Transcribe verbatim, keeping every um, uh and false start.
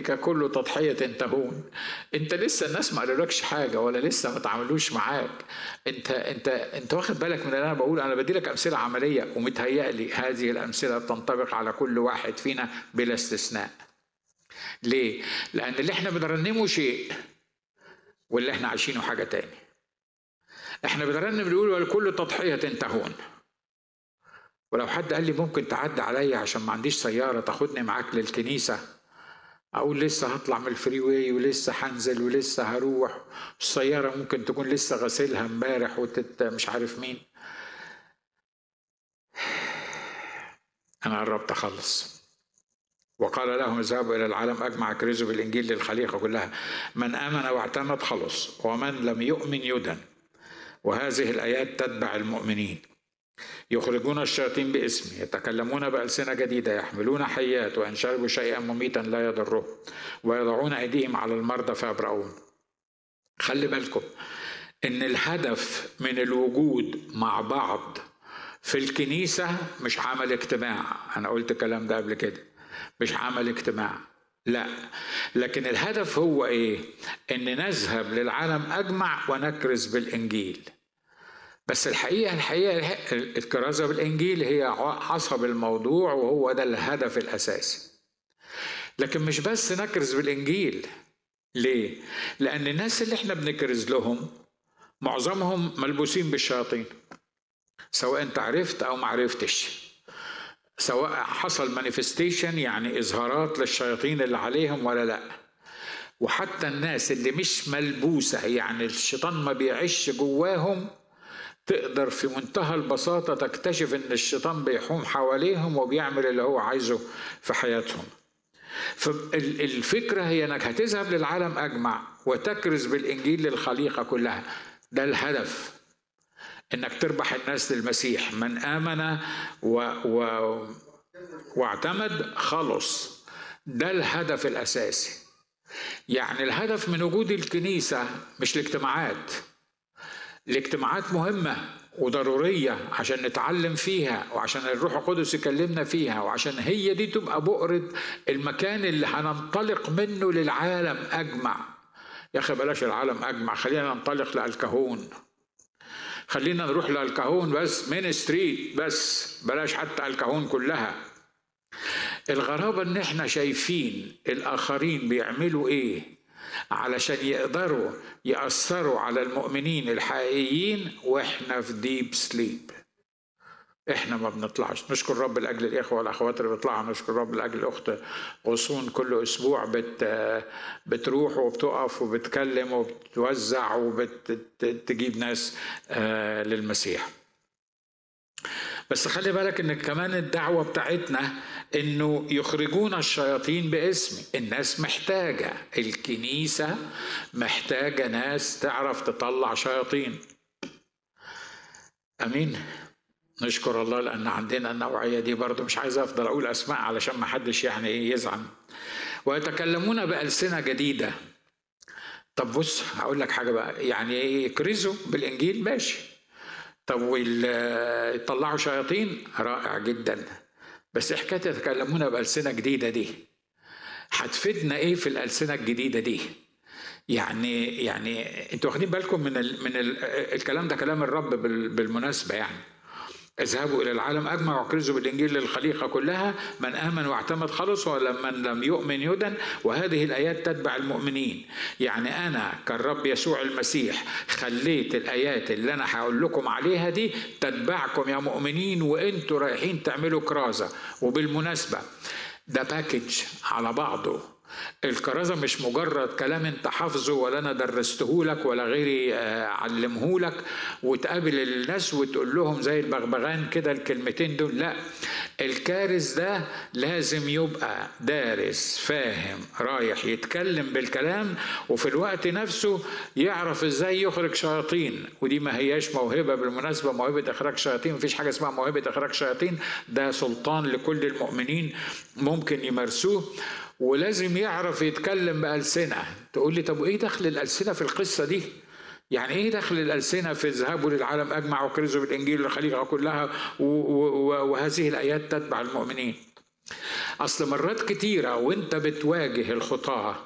ذلك كل تضحية تهون. انت لسه الناس ما قالولكش حاجة ولا لسه ما تعملوش معاك. انت انت انت واخد بالك من اللي انا بقول؟ انا بدي لك امثلة عملية، ومتهيألي هذه الامثلة تنطبق على كل واحد فينا بلا استثناء. ليه؟ لان اللي احنا بنرنمه شيء واللي احنا عايشينه حاجة تاني. احنا بنرنم بنقول ولكل تضحية تهون. ولو حد قال لي ممكن تعدي عليا عشان ما عنديش سيارة تاخدني معاك للكنيسة، أقول لسه هطلع من الفري واي ولسه هنزل ولسه هروح، السيارة ممكن تكون لسه غسلها امبارح وتت مش عارف مين. أنا قربت أخلص. وقال لهم اذهبوا إلى العالم أجمع اكرزوا بالإنجيل للخليقة كلها، من آمن واعتمد خلص ومن لم يؤمن يدن، وهذه الآيات تتبع المؤمنين. يخرجون الشياطين باسمي، يتكلمون بألسنة جديدة، يحملون حيات، وإن شربوا شيئا مميتا لا يضره، ويضعون أيديهم على المرضى فيبرؤون. خلي بالكم إن الهدف من الوجود مع بعض في الكنيسة مش عمل اجتماع. أنا قلت الكلام ده قبل كده، مش عمل اجتماع، لا، لكن الهدف هو إيه؟ إن نذهب للعالم أجمع ونكرز بالإنجيل. بس الحقيقة الحقيقة الكرازة بالإنجيل هي عصب الموضوع، وهو ده الهدف الأساسي. لكن مش بس نكرز بالإنجيل. ليه؟ لأن الناس اللي احنا بنكرز لهم معظمهم ملبوسين بالشياطين، سواء انت عرفت أو ما عرفتش، سواء حصل مانيفستيشن يعني إظهارات للشياطين اللي عليهم ولا لا. وحتى الناس اللي مش ملبوسة يعني الشيطان ما بيعيش جواهم، تقدر في منتهى البساطة تكتشف ان الشيطان بيحوم حواليهم وبيعمل اللي هو عايزه في حياتهم. فالفكرة هي انك هتذهب للعالم اجمع وتكرز بالانجيل للخليقة كلها. ده الهدف، انك تربح الناس للمسيح. من آمن و... و... واعتمد خلص. ده الهدف الاساسي. يعني الهدف من وجود الكنيسة مش الاجتماعات. الاجتماعات مهمة وضرورية عشان نتعلم فيها، وعشان الروح القدس يكلمنا فيها، وعشان هي دي تبقى بؤرة المكان اللي هننطلق منه للعالم أجمع. يا أخي بلاش العالم أجمع، خلينا ننطلق للكهون. خلينا نروح للكهون بس، مين ستريت بس، بلاش حتى الكهون كلها. الغرابة ان احنا شايفين الآخرين بيعملوا ايه علشان يقدروا يأثروا على المؤمنين الحقيقيين، واحنا في ديب سليب. احنا ما بنطلعش. نشكر رب لأجل الإخوة والأخوات اللي بيطلعوا، نشكر رب لأجل الأخت غصون كل أسبوع بت بتروح وبتقف وبتكلم وبتوزع وبتجيب ناس للمسيح. بس خلي بالك ان كمان الدعوة بتاعتنا انه يخرجون الشياطين باسمي. الناس محتاجة، الكنيسة محتاجة ناس تعرف تطلع شياطين. امين. نشكر الله لان عندنا النوعية دي برضو. مش عايز افضل اقول اسماء علشان ما حدش يعني يزعل. ويتكلمون بألسنة جديدة. طب بص هقول لك حاجة بقى، يعني يكرزوا بالانجيل ماشي، طب ويطلعوا شياطين رائع جدا، بس حكاية يتكلمون بألسنة جديدة دي هتفيدنا ايه في الألسنة الجديدة دي؟ يعني يعني انتوا واخدين بالكم من ال من ال الكلام ده كلام الرب بالمناسبة. يعني اذهبوا إلى العالم أجمع واكرزوا بالإنجيل للخليقة كلها، من آمن واعتمد خلص ومن لم يؤمن يدن، وهذه الآيات تتبع المؤمنين. يعني أنا كالرب يسوع المسيح خليت الآيات اللي أنا هقول لكم عليها دي تتبعكم يا مؤمنين وإنتوا رايحين تعملوا كرازة. وبالمناسبة ده باكج على بعضه. الكرازة مش مجرد كلام انت حافظه ولا انا درسته لك ولا غيري علمه لك وتقابل الناس وتقول لهم زي البغبغان كده الكلمتين دول. لا، الكارز ده لازم يبقى دارس فاهم رايح يتكلم بالكلام، وفي الوقت نفسه يعرف ازاي يخرج شياطين. ودي ما هياش موهبة بالمناسبة، موهبة اخراج شياطين مفيش حاجة اسمها موهبة اخراج شياطين، ده سلطان لكل المؤمنين ممكن يمارسوه. ولازم يعرف يتكلم بألسنة. تقول لي طب ايه دخل الألسنة في القصة دي؟ يعني ايه دخل الألسنة في اذهبوا للعالم أجمع وكرزوا بالإنجيل للخليقة كلها وهذه الآيات تتبع المؤمنين؟ أصل مرات كتيرة وانت بتواجه الخطاة